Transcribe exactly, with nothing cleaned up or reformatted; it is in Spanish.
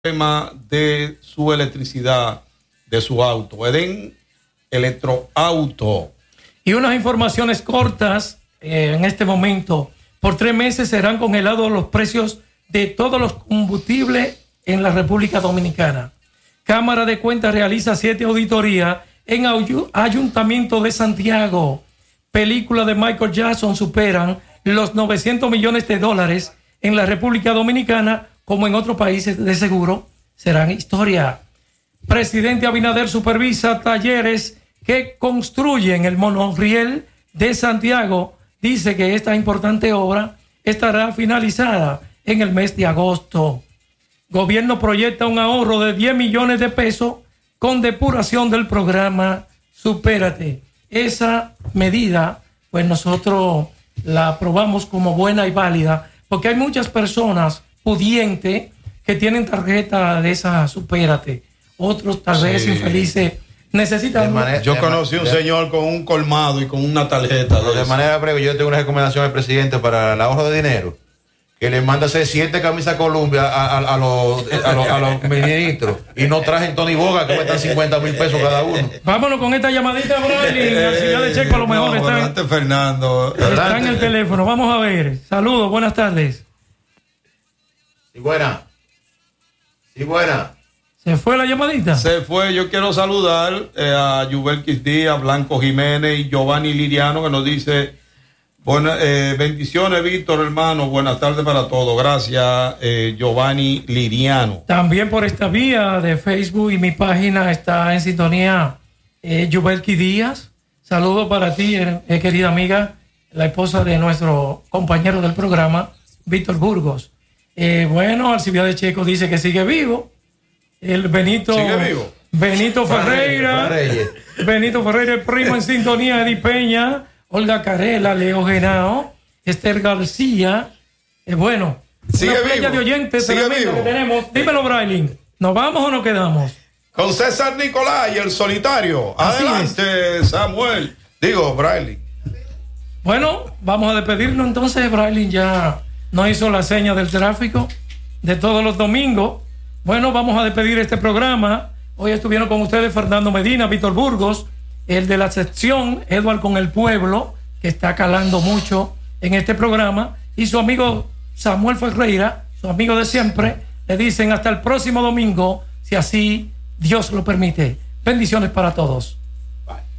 tema de su electricidad, de su auto. Eden Electroauto. Y unas informaciones cortas eh, en este momento. Por tres meses serán congelados los precios de todos los combustibles en la República Dominicana. Cámara de Cuentas realiza siete auditorías en Ayuntamiento de Santiago. Película de Michael Jackson superan los novecientos millones de dólares en la República Dominicana, como en otros países de seguro serán historia. Presidente Abinader supervisa talleres que construyen el monorriel de Santiago. Dice que esta importante obra estará finalizada en el mes de agosto. Gobierno proyecta un ahorro de diez millones de pesos con depuración del programa Supérate. Esa medida, pues nosotros la aprobamos como buena y válida, porque hay muchas personas pudientes que tienen tarjeta de esa Supérate. Otros tal vez sí. infelices necesitan. Manera, yo conocí un señor con un colmado y con una tarjeta. De, de manera breve, yo tengo una recomendación al presidente para el ahorro de dinero. Que le manda hacer siete camisas Columbia a, a, a los, a, los, a los ministros y no trajen Tony Boga que cuestan cincuenta mil pesos cada uno. Vámonos con esta llamadita, Bradley. La ciudad de Checo a lo mejor no, está, Fernando. está en el teléfono. Vamos a ver. Saludos, buenas tardes. Sí, buena. Sí, buena. ¿Se fue la llamadita? Se fue. Yo quiero saludar eh, a Yubelkis Díaz, Blanco Jiménez y Giovanni Liriano, que nos dice... Buenas eh, bendiciones, Víctor, hermano. Buenas tardes para todos. Gracias, eh, Giovanni Liriano. También por esta vía de Facebook y mi página está en sintonía eh, Yubelki Díaz. Saludos para ti, eh, querida amiga, la esposa de nuestro compañero del programa, Víctor Burgos. Eh, bueno, Alcibia de Checo dice que sigue vivo. El Benito. Sigue vivo. Benito Ferreira. Ferreira. Benito Ferreira, el primo en sintonía, Eddie Peña. Olga Carela, Leo Genao, Esther García. Eh, bueno, sigue una playa vivo. de oyentes Sigue tremenda vivo. que tenemos. Dímelo, Brailin. ¿Nos vamos o nos quedamos? Con César Nicolás y el solitario. Así Adelante, es. Samuel. Digo, Brailin. Bueno, vamos a despedirnos entonces. Brailin ya nos hizo la seña del tráfico de todos los domingos. Bueno, vamos a despedir este programa. Hoy estuvieron con ustedes Fernando Medina, Víctor Burgos, el de la sección Edward con el Pueblo, que está calando mucho en este programa, y su amigo Samuel Ferreira, su amigo de siempre. Le dicen hasta el próximo domingo, si así Dios lo permite. Bendiciones para todos.